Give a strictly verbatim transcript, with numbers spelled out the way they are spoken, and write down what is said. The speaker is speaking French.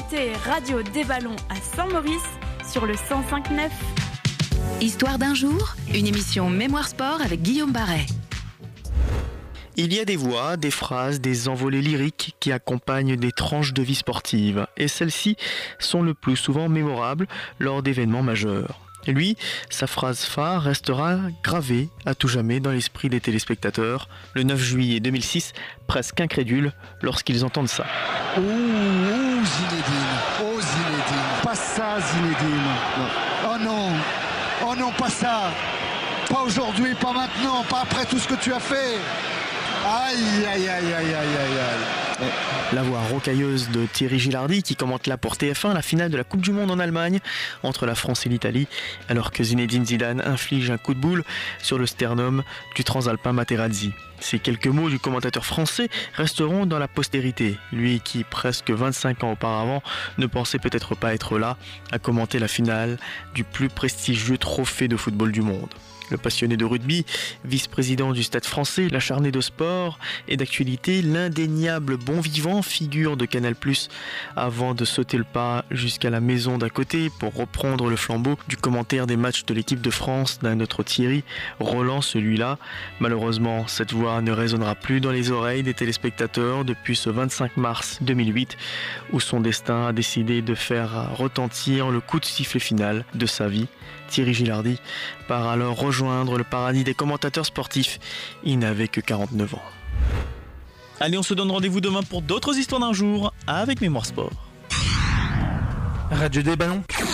écoutez Radio des Ballons à Saint-Maurice sur le cent cinq neuf. Histoire d'un jour, une émission Mémoire Sport avec Guillaume Barret. Il y a des voix, des phrases, des envolées lyriques qui accompagnent des tranches de vie sportive. Et celles-ci sont le plus souvent mémorables lors d'événements majeurs. Et lui, sa phrase phare restera gravée à tout jamais dans l'esprit des téléspectateurs le neuf juillet deux mille six, presque incrédules lorsqu'ils entendent ça. Oh, oh Zinedine, oh Zinedine, pas ça Zinedine. Non. Oh non, oh non, pas ça. Pas aujourd'hui, pas maintenant, pas après tout ce que tu as fait. Aïe, aïe, aïe, aïe, aïe, aïe, aïe. La voix rocailleuse de Thierry Gilardi qui commente là pour T F un la finale de la Coupe du Monde en Allemagne entre la France et l'Italie, alors que Zinedine Zidane inflige un coup de boule sur le sternum du transalpin Materazzi. Ces quelques mots du commentateur français resteront dans la postérité, lui qui, presque vingt-cinq ans auparavant, ne pensait peut-être pas être là à commenter la finale du plus prestigieux trophée de football du monde. Le passionné de rugby, vice-président du Stade français, l'acharné de sport et d'actualité, l'indéniable bon vivant, figure de Canal plus, avant de sauter le pas jusqu'à la maison d'à côté pour reprendre le flambeau du commentaire des matchs de l'équipe de France d'un autre Thierry, Roland celui-là. Malheureusement, cette voix ne résonnera plus dans les oreilles des téléspectateurs depuis ce vingt-cinq mars deux mille huit, où son destin a décidé de faire retentir le coup de sifflet final de sa vie. Thierry Gilardi part alors rejoindre le paradis des commentateurs sportifs. Il n'avait que quarante-neuf ans. Allez, on se donne rendez-vous demain pour d'autres histoires d'un jour avec Mémoire Sport. Radio des Ballons.